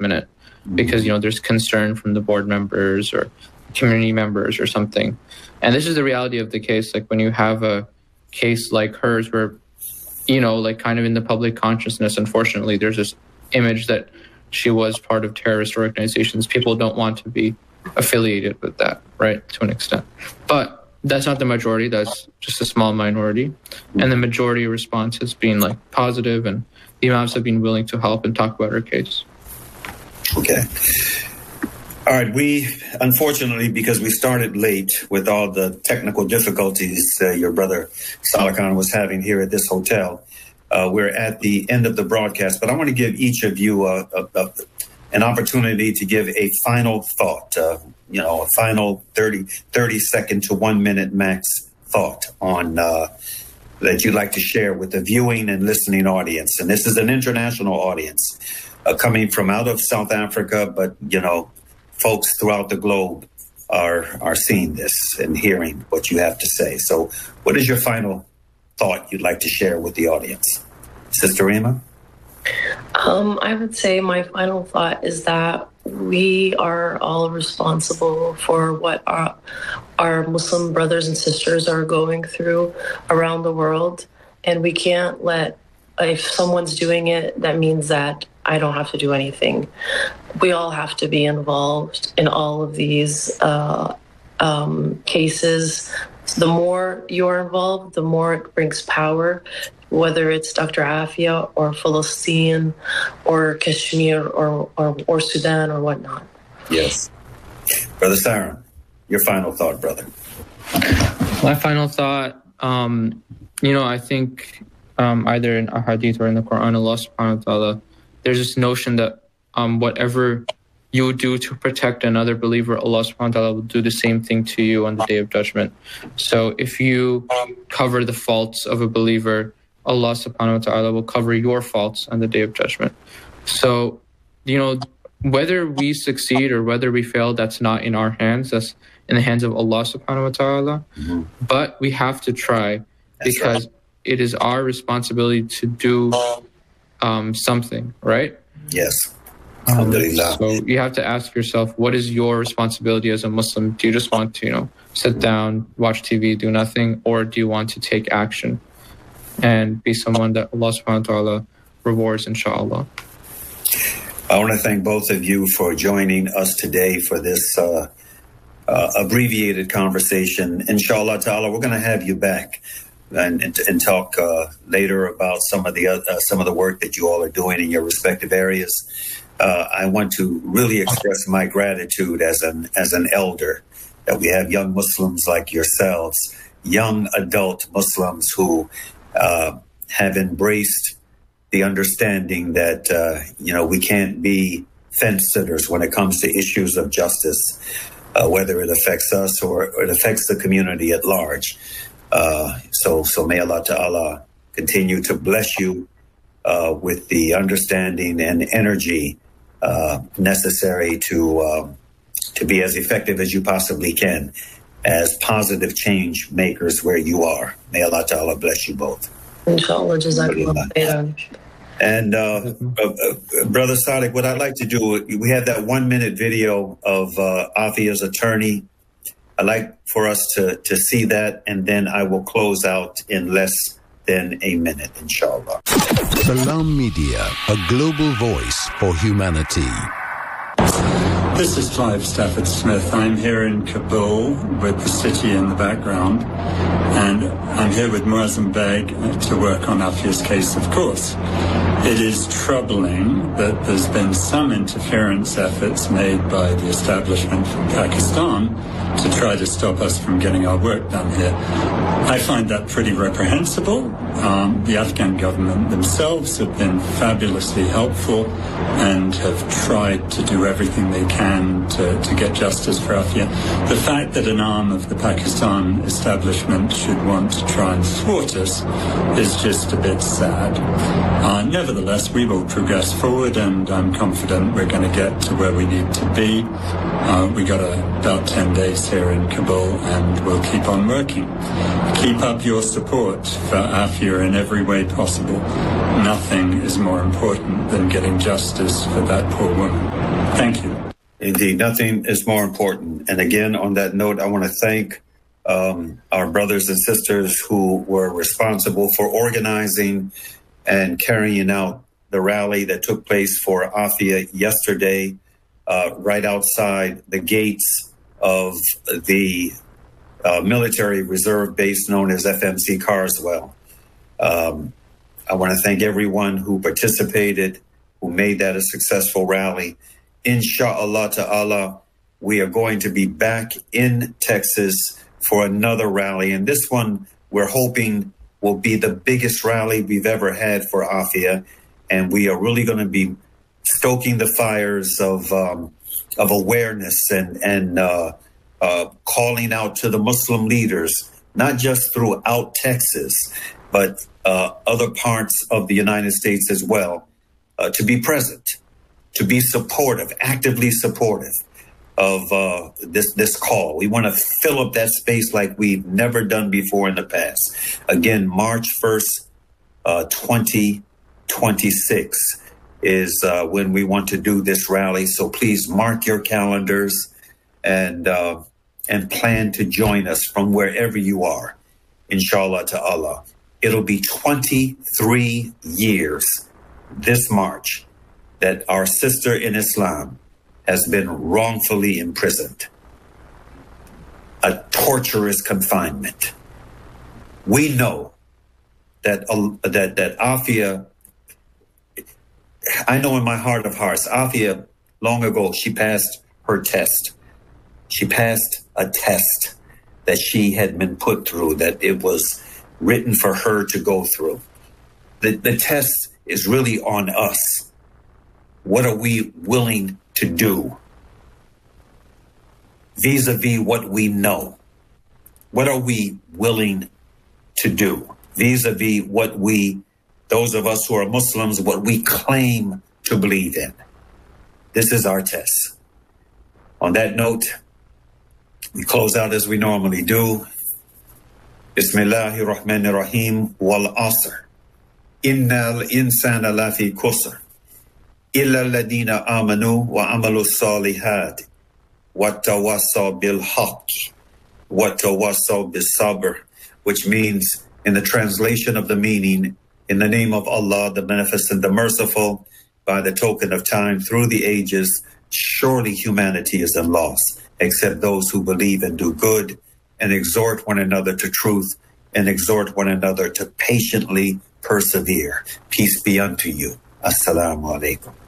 minute because, there's concern from the board members or community members or something. And this is the reality of the case. Like when you have a case like hers where, like kind of in the public consciousness, unfortunately, there's this image that she was part of terrorist organizations. People don't want to be affiliated with that, right, to an extent. But that's not the majority. That's just a small minority. And the majority response has been like positive, and the imams have been willing to help and talk about her case. Okay. All right. We, unfortunately, because we started late with all the technical difficulties your brother Saleh Khan was having here at this hotel, we're at the end of the broadcast. But I want to give each of you an opportunity to give a final thought, a final 30 second to 1 minute max thought on that you'd like to share with the viewing and listening audience. And this is an international audience coming from out of South Africa, but, folks throughout the globe are seeing this and hearing what you have to say. So what is your final thought you'd like to share with the audience? Sister Rima? I would say my final thought is that we are all responsible for what our Muslim brothers and sisters are going through around the world. And we can't if someone's doing it, that means that I don't have to do anything. We all have to be involved in all of these cases. So the more you're involved, the more it brings power, whether it's Dr. Afia or Palestine or Kashmir or Sudan or whatnot. Yes. Brother Saran, your final thought, brother. My final thought, I think either in Ahadith or in the Quran, Allah subhanahu wa ta'ala, there's this notion that whatever you do to protect another believer, Allah subhanahu wa ta'ala will do the same thing to you on the Day of Judgment. So if you cover the faults of a believer, Allah subhanahu wa ta'ala will cover your faults on the Day of Judgment. So, whether we succeed or whether we fail, that's not in our hands. That's in the hands of Allah subhanahu wa ta'ala. Mm-hmm. But we have to try because it is our responsibility to do something, right? Yes. Alhamdulillah. So you have to ask yourself, what is your responsibility as a Muslim? Do you just want to, sit down, watch TV, do nothing? Or do you want to take action and be someone that Allah subhanahu wa ta'ala rewards, inshallah? I want to thank both of you for joining us today for this abbreviated conversation. Inshallah ta'ala, we're going to have you back and talk later about some of the work that you all are doing in your respective areas. I want to really express my gratitude as an elder that we have young Muslims like yourselves, young adult Muslims who have embraced the understanding that we can't be fence sitters when it comes to issues of justice, whether it affects us or it affects the community at large. So may Allah Ta'ala continue to bless you with the understanding and energy necessary to be as effective as you possibly can as positive change makers where you are. May Allah Ta'ala bless you both. Inshallah, jazakallah khairan. And Brother Sadiq, what I'd like to do, we have that 1 minute video of Afia's attorney. I'd like for us to see that, and then I will close out in less than a minute, inshallah. Salam Media, a global voice for humanity. This is Clive Stafford Smith. I'm here in Kabul with the city in the background, and I'm here with Muazzam Beg to work on Afia's case, of course. It is troubling that there's been some interference efforts made by the establishment from Pakistan to try to stop us from getting our work done here. I find that pretty reprehensible. The Afghan government themselves have been fabulously helpful and have tried to do everything they can to get justice for Afia. The fact that an arm of the Pakistan establishment should want to try and thwart us is just a bit sad. Nevertheless, nevertheless, we will progress forward, and I'm confident we're going to get to where we need to be. We got about 10 days here in Kabul, and we'll keep on working. Keep up your support for Afia in every way possible. Nothing is more important than getting justice for that poor woman. Thank you. Indeed, nothing is more important. And again, on that note, I want to thank our brothers and sisters who were responsible for organizing and carrying out the rally that took place for Afia yesterday, right outside the gates of the military reserve base known as FMC Carswell. I want to thank everyone who participated, who made that a successful rally. Insha'Allah ta'ala, we are going to be back in Texas for another rally. And this one, we're hoping, will be the biggest rally we've ever had for Afia. And we are really going to be stoking the fires of awareness and calling out to the Muslim leaders, not just throughout Texas, but other parts of the United States as well, to be present, to be supportive, actively supportive of this call. We want to fill up that space like we've never done before in the past. Again, March 1st, 2026 is when we want to do this rally. So please mark your calendars and plan to join us from wherever you are, inshallah ta'ala. It'll be 23 years this March that our sister in Islam has been wrongfully imprisoned. A torturous confinement. We know that Afia, I know in my heart of hearts, Afia, long ago, she passed her test. She passed a test that she had been put through, that it was written for her to go through. The test is really on us. What are we willing to do vis-a-vis what we know? What are we willing to do vis-a-vis what those of us who are Muslims, what we claim to believe in? This is our test. On that note, we close out as we normally do. Bismillahir Rahmanir Rahim. Wal Asr. Innal insana lafi kusr. Illa alladhina amanu wa amalu salihat. Wa tawassaw bil haqq. Wa tawassaw bis sabr. Which means, in the translation of the meaning, in the name of Allah, the Beneficent, the Merciful, by the token of time through the ages, surely humanity is in loss, except those who believe and do good, and exhort one another to truth, and exhort one another to patiently persevere. Peace be unto you. Assalamu alaikum.